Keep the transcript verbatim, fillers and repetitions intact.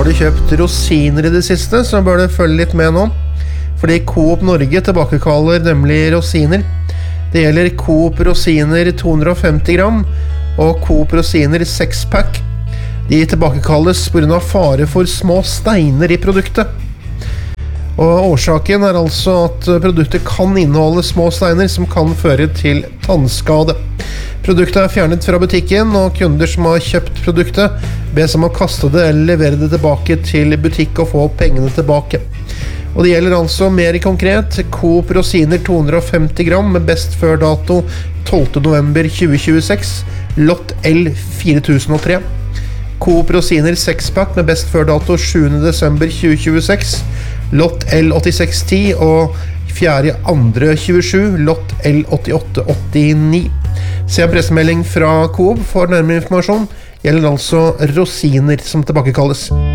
Har du kjøpt rosiner i det siste, så bør du følge litt med nå. Fordi Coop Norge tilbakekaller nemlig rosiner. Det gjelder Coop Rosiner to hundre og femti gram og Coop Rosiner seks pack. De tilbakekalles på grunn av fare for små steiner i produktet. Og årsaken er altså at produktet kan inneholde små steiner som kan føre til tannskade. Produktet er fjernet fra butikken, og kunder som har kjøpt produktet bes om å kaste det eller levere det tilbake til butikk og få pengene tilbake. Og det gjelder altså mer konkret Coop Rosiner to hundre og femti gram med best før dato tolvte november tjue tjueseks, lott L fire tusen og tre. Coop Rosiner seks pack med best før dato sjuende desember tjue tjueseks, lott L åttiseks ti og fjerde andre tjuesju, lott L åttiåtte åttini. Se en pressemelding fra Coop for nærmere informasjon. Gjelder altså rosiner som tilbakekalles.